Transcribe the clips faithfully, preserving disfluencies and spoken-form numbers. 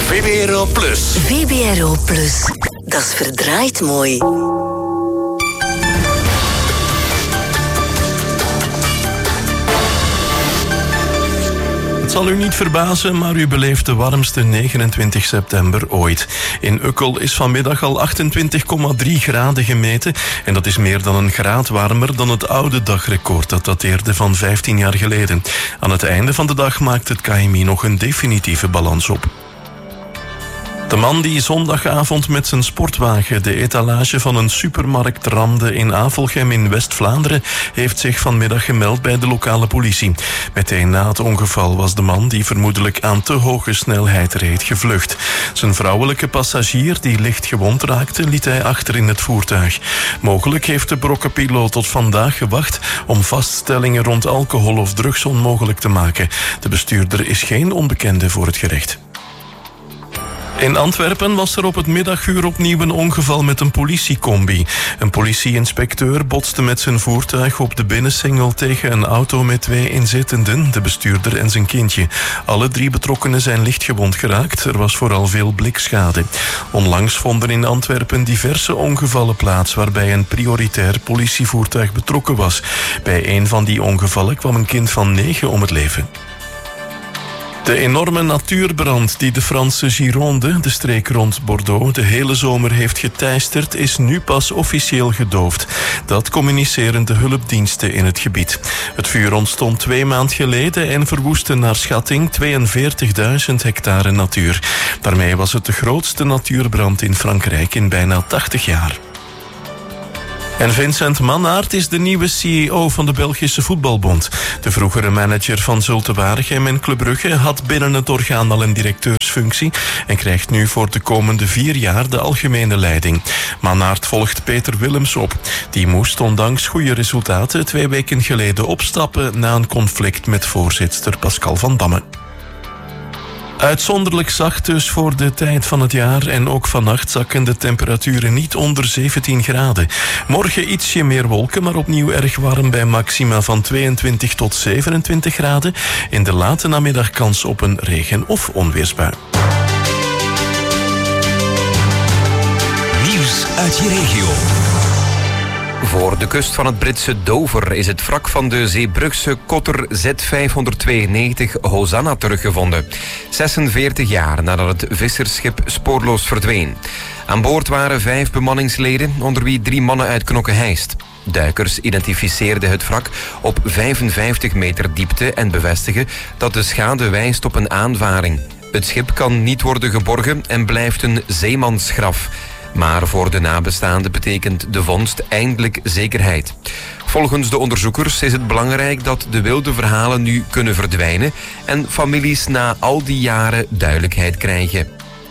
V B R O Plus. V B R O Plus. Dat is verdraaid mooi. Het zal u niet verbazen, maar u beleeft de warmste negenentwintig september ooit. In Ukkel is vanmiddag al achtentwintig komma drie graden gemeten. En dat is meer dan een graad warmer dan het oude dagrecord. Dat dateerde van vijftien jaar geleden. Aan het einde van de dag maakt het K M I nog een definitieve balans op. De man die zondagavond met zijn sportwagen de etalage van een supermarkt ramde in Avelgem in West-Vlaanderen heeft zich vanmiddag gemeld bij de lokale politie. Meteen na het ongeval was de man, die vermoedelijk aan te hoge snelheid reed, gevlucht. Zijn vrouwelijke passagier, die licht gewond raakte, liet hij achter in het voertuig. Mogelijk heeft de brokkenpiloot tot vandaag gewacht om vaststellingen rond alcohol of drugs onmogelijk te maken. De bestuurder is geen onbekende voor het gerecht. In Antwerpen was er op het middaguur opnieuw een ongeval met een politiecombi. Een politieinspecteur botste met zijn voertuig op de binnensingel tegen een auto met twee inzittenden, de bestuurder en zijn kindje. Alle drie betrokkenen zijn lichtgewond geraakt. Er was vooral veel blikschade. Onlangs vonden in Antwerpen diverse ongevallen plaats waarbij een prioritair politievoertuig betrokken was. Bij een van die ongevallen kwam een kind van negen om het leven. De enorme natuurbrand die de Franse Gironde, de streek rond Bordeaux, de hele zomer heeft geteisterd, is nu pas officieel gedoofd. Dat communiceren de hulpdiensten in het gebied. Het vuur ontstond twee maanden geleden en verwoestte naar schatting tweeënveertigduizend hectare natuur. Daarmee was het de grootste natuurbrand in Frankrijk in bijna tachtig jaar. En Vincent Mannaert is de nieuwe C E O van de Belgische Voetbalbond. De vroegere manager van Zulte Waregem en Club Brugge had binnen het orgaan al een directeursfunctie en krijgt nu voor de komende vier jaar de algemene leiding. Mannaert volgt Peter Willems op. Die moest ondanks goede resultaten twee weken geleden opstappen na een conflict met voorzitster Pascal van Damme. Uitzonderlijk zacht dus voor de tijd van het jaar en ook vannacht zakken de temperaturen niet onder zeventien graden. Morgen ietsje meer wolken, maar opnieuw erg warm bij maxima van tweeëntwintig tot zevenentwintig graden. In de late namiddag kans op een regen- of onweersbui. Nieuws uit je regio. Voor de kust van het Britse Dover is het wrak van de Zeebrugse Kotter Z vijfhonderdtweeënnegentig Hosanna teruggevonden. zesenveertig jaar nadat het vissersschip spoorloos verdween. Aan boord waren vijf bemanningsleden, onder wie drie mannen uit Knokke-Heist. Duikers identificeerden het wrak op vijfenvijftig meter diepte en bevestigen dat de schade wijst op een aanvaring. Het schip kan niet worden geborgen en blijft een zeemansgraf. Maar voor de nabestaanden betekent de vondst eindelijk zekerheid. Volgens de onderzoekers is het belangrijk dat de wilde verhalen nu kunnen verdwijnen en families na al die jaren duidelijkheid krijgen.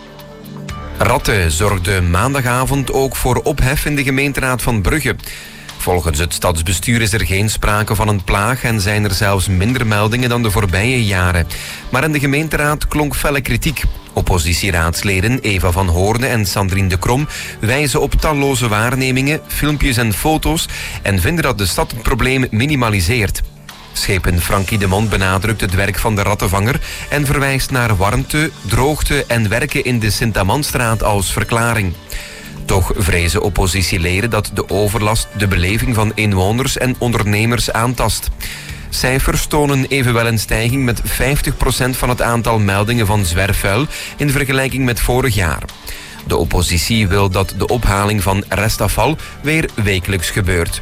Ratten zorgden maandagavond ook voor ophef in de gemeenteraad van Brugge. Volgens het stadsbestuur is er geen sprake van een plaag en zijn er zelfs minder meldingen dan de voorbije jaren. Maar in de gemeenteraad klonk felle kritiek. Oppositieraadsleden Eva van Hoorne en Sandrine de Krom wijzen op talloze waarnemingen, filmpjes en foto's en vinden dat de stad het probleem minimaliseert. Schepen Frankie de Mond benadrukt het werk van de rattenvanger en verwijst naar warmte, droogte en werken in de Sint-Amandstraat als verklaring. Toch vrezen oppositieleden dat de overlast de beleving van inwoners en ondernemers aantast. Cijfers tonen evenwel een stijging met vijftig procent van het aantal meldingen van zwerfvuil in vergelijking met vorig jaar. De oppositie wil dat de ophaling van restafval weer wekelijks gebeurt.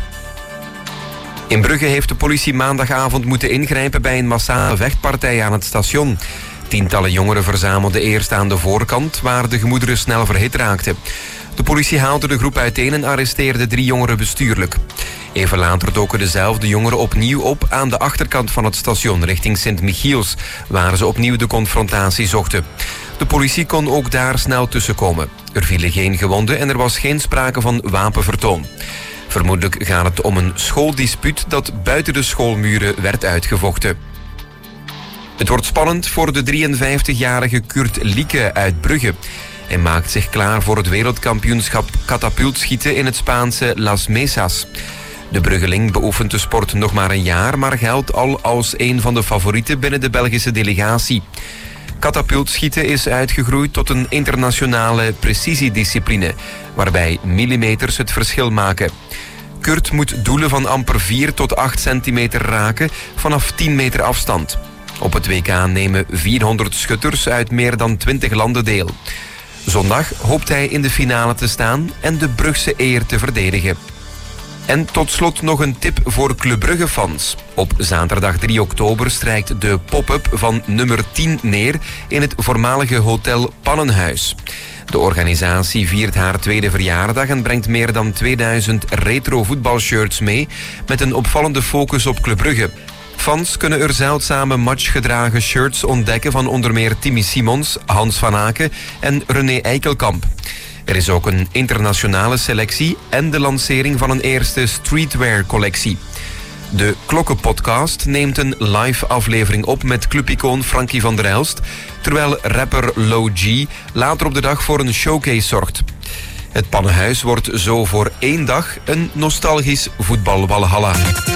In Brugge heeft de politie maandagavond moeten ingrijpen bij een massale vechtpartij aan het station. Tientallen jongeren verzamelden eerst aan de voorkant, waar de gemoederen snel verhit raakten. De politie haalde de groep uiteen en arresteerde drie jongeren bestuurlijk. Even later doken dezelfde jongeren opnieuw op aan de achterkant van het station richting Sint-Michiels, waar ze opnieuw de confrontatie zochten. De politie kon ook daar snel tussenkomen. Er vielen geen gewonden en er was geen sprake van wapenvertoon. Vermoedelijk gaat het om een schooldispuut dat buiten de schoolmuren werd uitgevochten. Het wordt spannend voor de drieënvijftigjarige Kurt Lieke uit Brugge. Hij maakt zich klaar voor het wereldkampioenschap katapultschieten in het Spaanse Las Mesas. De Bruggeling beoefent de sport nog maar een jaar, maar geldt al als een van de favorieten binnen de Belgische delegatie. Katapultschieten is uitgegroeid tot een internationale precisiediscipline, waarbij millimeters het verschil maken. Kurt moet doelen van amper vier tot acht centimeter raken vanaf tien meter afstand. Op het W K nemen vierhonderd schutters uit meer dan twintig landen deel. Zondag hoopt hij in de finale te staan en de Brugse eer te verdedigen. En tot slot nog een tip voor Club Brugge-fans. Op zaterdag drie oktober strijkt de pop-up van nummer tien neer in het voormalige hotel Pannenhuis. De organisatie viert haar tweede verjaardag en brengt meer dan tweeduizend retro voetbalshirts mee met een opvallende focus op Club Brugge. Fans kunnen er zeldzame matchgedragen shirts ontdekken van onder meer Timmy Simons, Hans van Aken en René Eikelkamp. Er is ook een internationale selectie en de lancering van een eerste streetwear-collectie. De Klokkenpodcast neemt een live aflevering op met clubicoon Frankie van der Elst, terwijl rapper Low G later op de dag voor een showcase zorgt. Het Pannenhuis wordt zo voor één dag een nostalgisch voetbalwalhalla.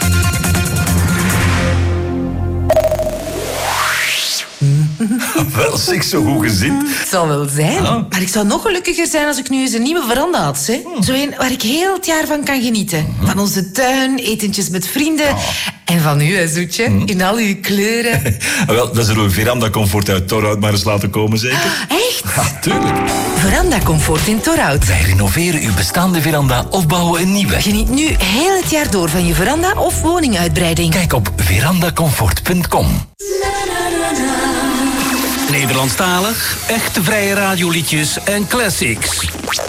Wel, zeg, zo goed gezind. Het zal wel zijn. Ja. Maar ik zou nog gelukkiger zijn als ik nu eens een nieuwe veranda had. Hè? Zo een waar ik heel het jaar van kan genieten. Van onze tuin, etentjes met vrienden. Ja. En van u, hè, Zoetje. In al uw kleuren. Wel, dan zullen we Veranda Comfort uit Torhout maar eens laten komen, zeker? Echt? Ja, tuurlijk. Veranda Comfort in Torhout. Wij renoveren uw bestaande veranda of bouwen een nieuwe. Geniet nu heel het jaar door van je veranda of woninguitbreiding. Kijk op verandacomfort punt com. Nederlandstalig, echte vrije radioliedjes en classics.